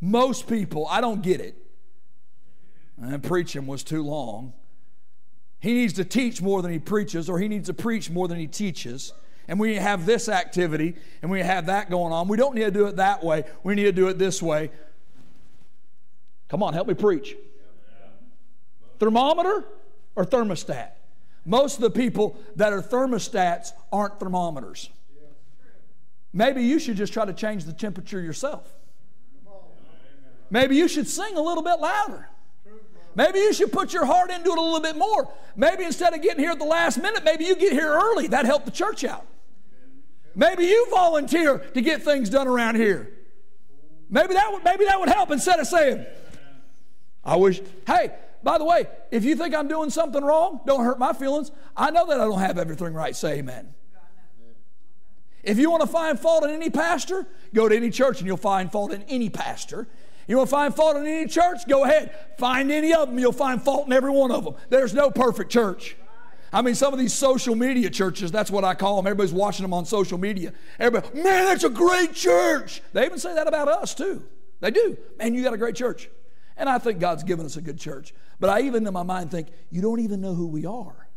Most people, I don't get it. And preaching was too long. He needs to teach more than he preaches, or he needs to preach more than he teaches. And we have this activity, and we have that going on. We don't need to do it that way. We need to do it this way. Come on, help me preach. Thermometer or thermostat? Most of the people that are thermostats aren't thermometers. Maybe you should just try to change the temperature yourself. Maybe you should sing a little bit louder. Maybe you should put your heart into it a little bit more. Maybe instead of getting here at the last minute, maybe you get here early. That helped the church out. Maybe you volunteer to get things done around here. Maybe that would help instead of saying, I wish. Hey, by the way, if you think I'm doing something wrong, don't hurt my feelings. I know that I don't have everything right. Say amen. If you want to find fault in any pastor, go to any church and you'll find fault in any pastor. You want to find fault in any church? Go ahead. Find any of them. You'll find fault in every one of them. There's no perfect church. I mean, some of these social media churches, that's what I call them. Everybody's watching them on social media. Everybody, man, that's a great church. They even say that about us too. They do. Man, you got a great church. And I think God's given us a good church. But I even in my mind think, you don't even know who we are.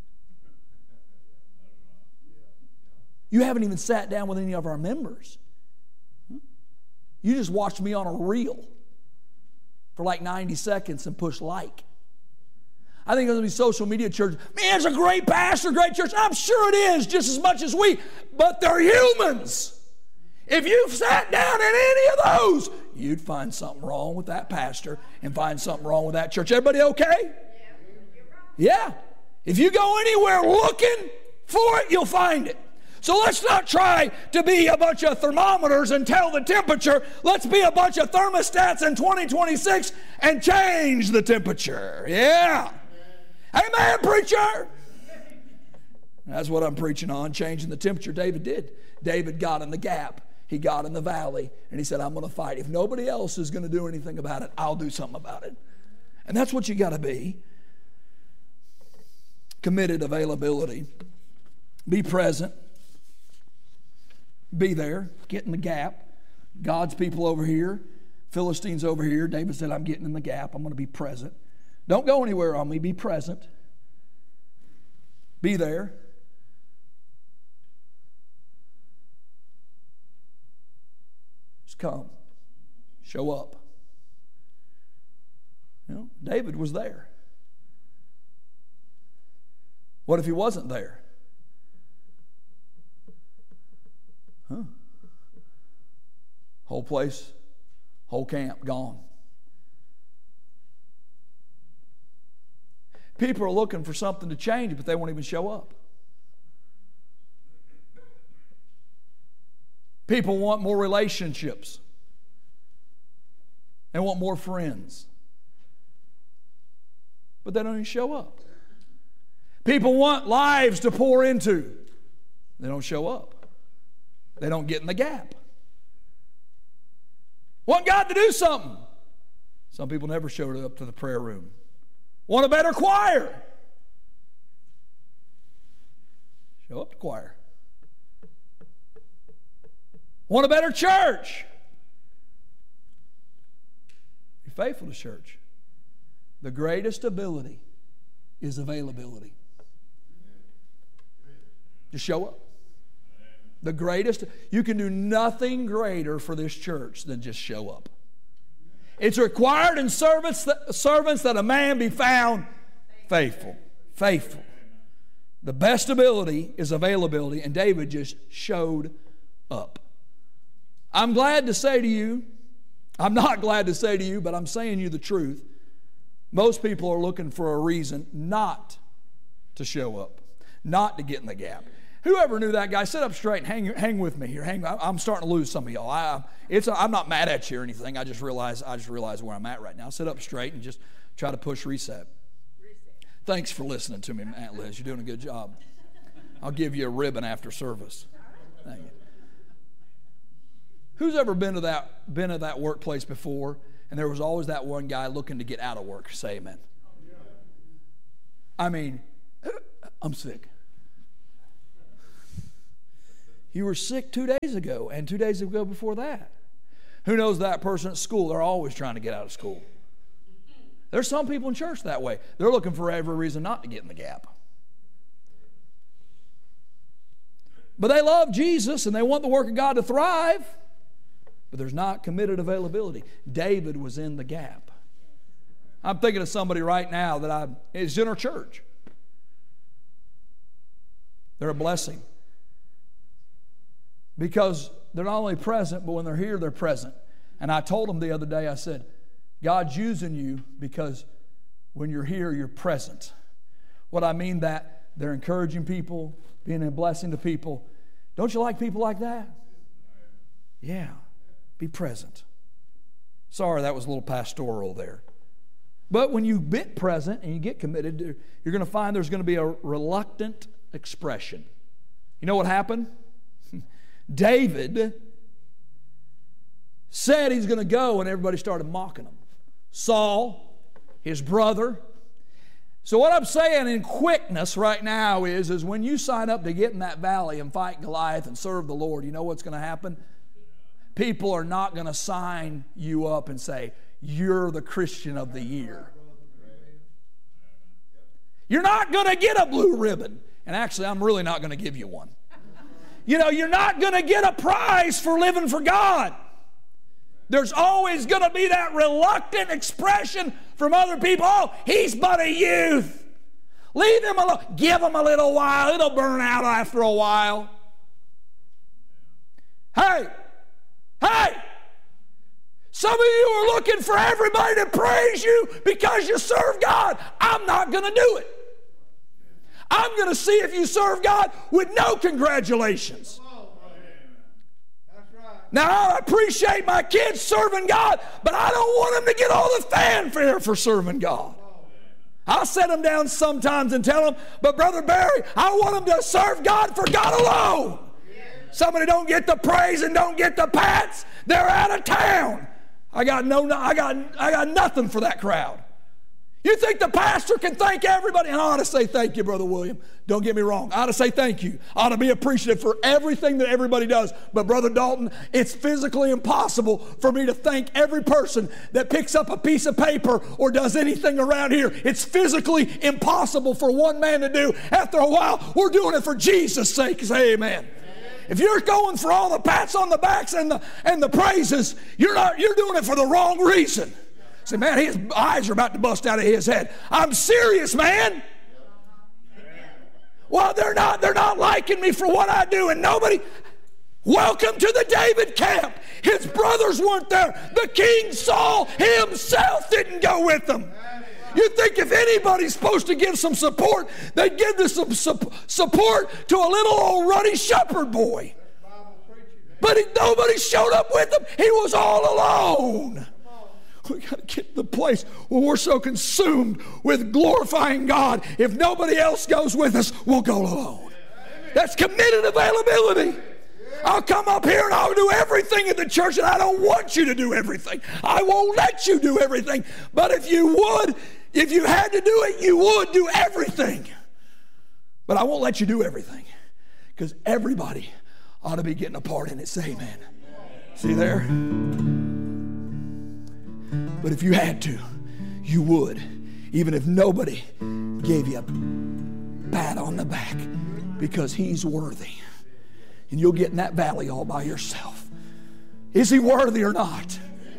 You haven't even sat down with any of our members. You just watched me on a reel for like 90 seconds and push like. I think there's going to be social media churches. Man, it's a great pastor, great church. I'm sure it is just as much as we, but they're humans. If you've sat down in any of those, you'd find something wrong with that pastor and find something wrong with that church. Everybody okay? Yeah. If you go anywhere looking for it, you'll find it. So let's not try to be a bunch of thermometers and tell the temperature. Let's be a bunch of thermostats in 2026 and change the temperature. Yeah. Amen, preacher. That's what I'm preaching on, changing the temperature. David did. David got in the gap. He got in the valley, and he said, I'm going to fight. If nobody else is going to do anything about it, I'll do something about it. And that's what you got to be. Committed availability. Be present. Be there. Get in the gap. God's people over here. Philistines over here. David said, I'm getting in the gap. I'm going to be present. Don't go anywhere on me. Be present. Be there. Just come. Show up. You know, David was there. What if he wasn't there? Huh? Whole place, whole camp gone. People are looking for something to change, but they won't even show up. People want more relationships. They want more friends. But they don't even show up. People want lives to pour into. They don't show up. They don't get in the gap. Want God to do something. Some people never showed up to the prayer room. Want a better choir. Show up to choir. Want a better church. Be faithful to church. The greatest ability is availability. Just show up. The greatest, you can do nothing greater for this church than just show up. It's required in servants that a man be found faithful. Faithful. The best ability is availability, and David just showed up. I'm glad to say to you, I'm not glad to say to you, but I'm saying you the truth. Most people are looking for a reason not to show up, not to get in the gap. Whoever knew that guy, sit up straight and hang with me here. I'm starting to lose some of y'all. I'm not mad at you or anything. I just realize where I'm at right now. Sit up straight and just try to push reset. Thanks for listening to me, Aunt Liz. You're doing a good job. I'll give you a ribbon after service. Thank you. Who's ever been to that workplace before, and there was always that one guy looking to get out of work? Say amen. I mean, I'm sick. You were sick 2 days ago and 2 days ago before that. Who knows that person at school? They're always trying to get out of school. There's some people in church that way. They're looking for every reason not to get in the gap. But they love Jesus and they want the work of God to thrive, but there's not committed availability. David was in the gap. I'm thinking of somebody right now that is in our church. They're a blessing because they're not only present, but when they're here, they're present. And I told them the other day, I said, God's using you because when you're here, you're present. What I mean that they're encouraging people, being a blessing to people. Don't you like people like that? Yeah. Be present. Sorry, that was a little pastoral there. But when you get present and you get committed, you're going to find there's going to be a reluctant expression. You know what happened? David said he's going to go and everybody started mocking him. Saul, his brother. So what I'm saying in quickness right now is when you sign up to get in that valley and fight Goliath and serve the Lord, you know what's going to happen? People are not going to sign you up and say, you're the Christian of the year. You're not going to get a blue ribbon. And actually, I'm really not going to give you one. You know, you're not going to get a prize for living for God. There's always going to be that reluctant expression from other people. Oh, he's but a youth. Leave him alone. Give him a little while. It'll burn out after a while. Hey, some of you are looking for everybody to praise you because you serve God. I'm not going to do it. I'm going to see if you serve God with no congratulations. Now, I appreciate my kids serving God, but I don't want them to get all the fanfare for serving God. I'll set them down sometimes and tell them, but Brother Barry, I want them to serve God for God alone. Somebody don't get the praise and don't get the pats, they're out of town. I got nothing for that crowd. You think the pastor can thank everybody? And I ought to say thank you, Brother William. Don't get me wrong. I ought to say thank you. I ought to be appreciative for everything that everybody does. But Brother Dalton, it's physically impossible for me to thank every person that picks up a piece of paper or does anything around here. It's physically impossible for one man to do. After a while, we're doing it for Jesus' sake. Say amen. If you're going for all the pats on the backs and the praises, you're doing it for the wrong reason. Say, man, his eyes are about to bust out of his head. I'm serious, man. Well, they're not liking me for what I do, and nobody. Welcome to the David camp. His brothers weren't there. The king Saul himself didn't go with them. You think if anybody's supposed to give some support, they'd give this some support to a little old ruddy shepherd boy. But nobody showed up with him. He was all alone. We got to get to the place where we're so consumed with glorifying God. If nobody else goes with us, we'll go alone. That's committed availability. I'll come up here and I'll do everything in the church, and I don't want you to do everything. I won't let you do everything. But if you had to do it, you would do everything. But I won't let you do everything because everybody ought to be getting a part in it. Say amen. See there? But if you had to, you would, even if nobody gave you a pat on the back, because he's worthy. And you'll get in that valley all by yourself. Is he worthy or not?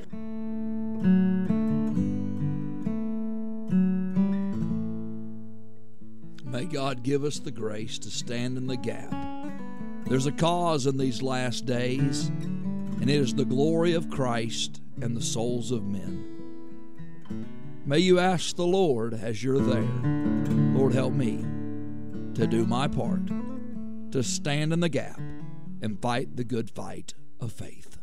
May God give us the grace to stand in the gap. There's a cause in these last days, and it is the glory of Christ and the souls of men. May you ask the Lord as you're there, Lord, help me to do my part, to stand in the gap and fight the good fight of faith.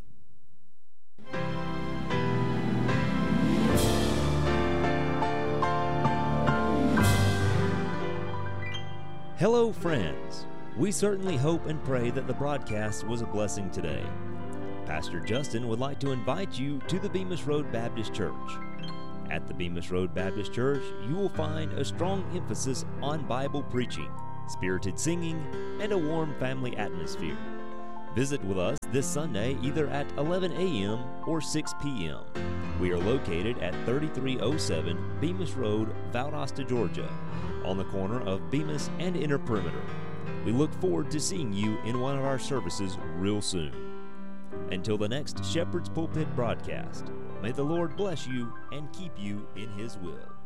Hello, friends. We certainly hope and pray that the broadcast was a blessing today. Pastor Justin would like to invite you to the Bemis Road Baptist Church. At the Bemis Road Baptist Church, you will find a strong emphasis on Bible preaching, spirited singing, and a warm family atmosphere. Visit with us this Sunday either at 11 a.m. or 6 p.m. We are located at 3307 Bemis Road, Valdosta, Georgia, on the corner of Bemis and Inner Perimeter. We look forward to seeing you in one of our services real soon. Until the next Shepherd's Pulpit broadcast, may the Lord bless you and keep you in His will.